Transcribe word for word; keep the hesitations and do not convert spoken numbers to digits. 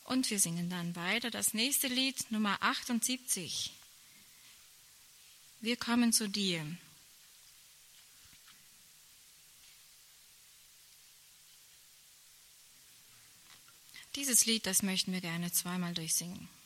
Und wir singen dann weiter das nächste Lied, Nummer achtundsiebzig. Wir kommen zu dir. Dieses Lied, das möchten wir gerne zweimal durchsingen.